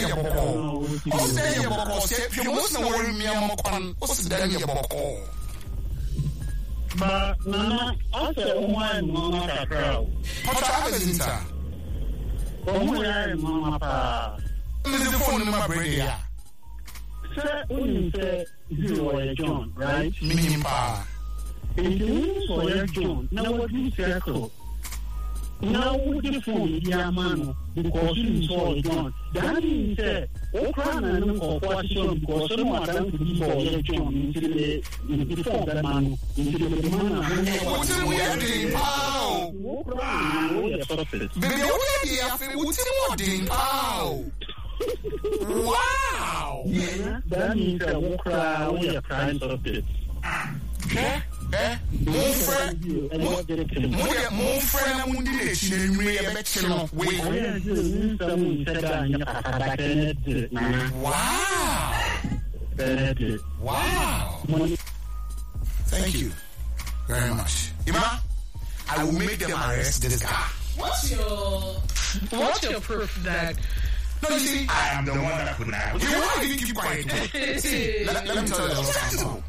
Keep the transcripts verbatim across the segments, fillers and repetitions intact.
ya boko. What's the ya boko? Say you must know where me am kon. What's the ya boko? But Nana, after one mama kakra. What happens inside? Oh, mama pa. The phone number break here. Sir, when say zero or John, right? Meaning pa. It is for your John. Now what you circle? Now with the phone, dear man, because you saw John. That means that all crown and no question because someone done to be for your John into the before that man into the man. What's the weird pow? All crown and your purpose. Baby, what's the weird pow? Wow! Yeah, that means that all crown we are crying of it. Eh? Eh? Mon frère, mon frère, mon dit tu ne lui es pas excellent. Oui. Wow. Wow. Thank you very much. Ima, I will make them arrest this guy. What's your what's your proof that? No, you see, I am the one that could not. Okay, why do you keep quiet? let, let me tell you something.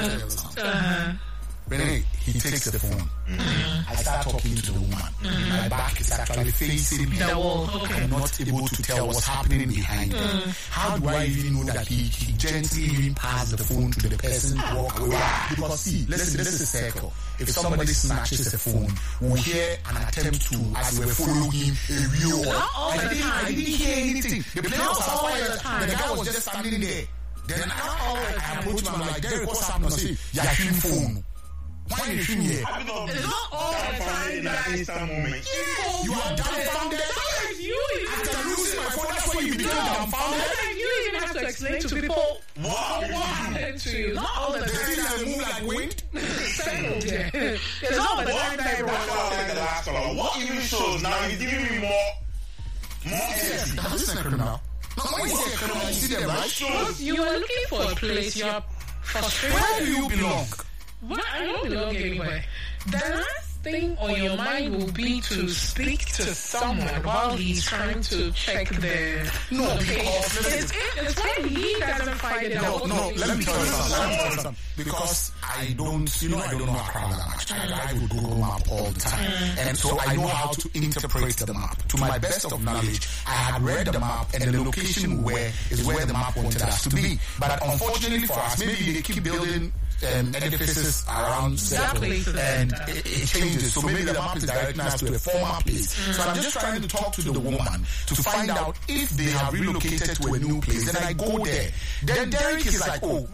Uh, Renee, he takes the phone. Mm-hmm. I start talking to the woman. Mm-hmm. My back is actually facing me. The wall. Okay. I'm not able to tell what's happening behind me. Mm. How do I even know that he, he gently even passed the phone to the person to walk away? Because see, listen, this is a circle. If somebody snatches the phone, we'll hear an attempt to, as we're following him, a real one. I didn't, I didn't hear anything. The plane was outside the time. The guy was just standing there. Then I, I, I approached him, I'm like, Derek, what's happening? I say, yeah, him phone. Why are you here? It's not all the time in that instant moment. You are dumbfounded. You After losing my phone, that's why you became dumbfounded. You even have to explain to people what happened to you. Not all the The thing time. that move like wind. Settled there. It's not the time that everyone. What even shows now? You're giving me more, more energy. Now, this is a criminal. No, when you say a criminal, you see them, right? You are looking for a place. You are frustrated. Where do you belong? Well, I don't belong anywhere. The last thing on your mind will be to speak to someone while he's trying to check their No, location. because It's, it's when he doesn't find it out. No, let me tell you something. Let me tell you something. Because I don't, you know, I don't know Accra that much. I drive with Google Map all the time. And so I know how to interpret the map. To my best of knowledge, I had read the map and the location where is where the map wanted us to be. But unfortunately for us, maybe they keep building Um, edifices around Exactly. and it, it changes. So maybe the map is directing us to a former place. Mm. So I'm just trying to talk to the woman to find out if they have relocated to a new place. Then I go there. Then Derek is like, oh,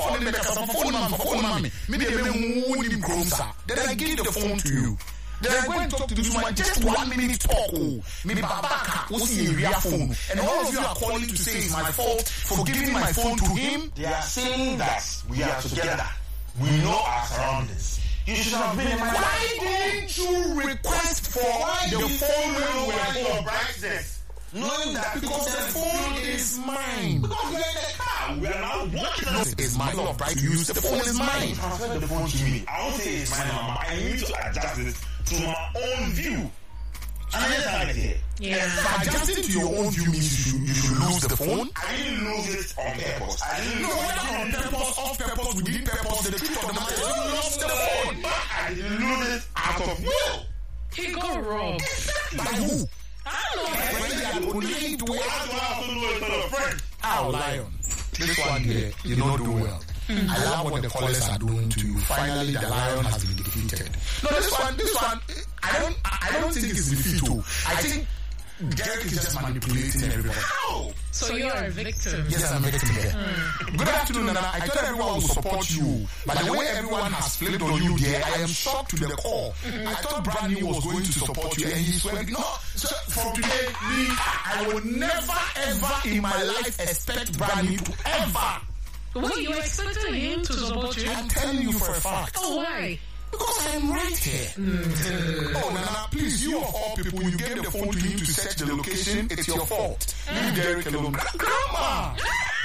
maybe then I give the phone to you. Then I go and talk to this woman, just one minute talk. Oh, maybe Babaka, what's in your phone? And all of you are calling to say it's my fault for giving my phone to him. They are saying that we are together. We know our surroundings. You should have been in my life. Why didn't you request for the phone when we were your home? brightness? Knowing that Because the phone is mine. Because we are in the car. We are now walking on It is my love right to use the phone is mine. Transfer the phone to me. I won't say it's mine, but I need to adjust it to my own view. And I just like it. Yeah. Adjusting to your own view means you should, you should lose the phone. I didn't lose it on purpose. I didn't No, lose whether it on purpose, off purpose, within purpose, the truth of the matter is you lost the phone. But I didn't lose it out of will. He got robbed. By who? I don't know. When they are believed to How do I have to do it for a friend? Our lion. This one here, you don't do well. I love what the callers are doing to you. Finally, the lion has been defeated. No, this one, this one, I don't, I don't think it's defeat. Too. I think Derek is just manipulating everybody. How? So you're a victim. Yes, I'm a victim here. Mm. Good afternoon, Nana. I thought everyone would support you, but the way everyone has flipped on you there, I am shocked to the core. Mm-hmm. I thought Brand New was going to support you, and he's like, no. So from today, me, I will never, ever in my life expect Brand New to ever. What, you expected him to support you? I'm telling you for a fact. Oh, why? Because I am right here. Mm. Oh, Nana, please, you of all people, you gave the phone to him to search the location. It's your fault. Mm. Leave Derek alone. Grandma!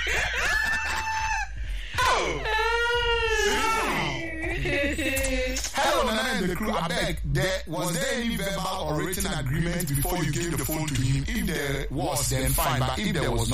Oh! Hello, Nana and the crew. I beg, there, was there any verbal or written agreement before you gave the phone to him? If there was, then fine. But if there was not,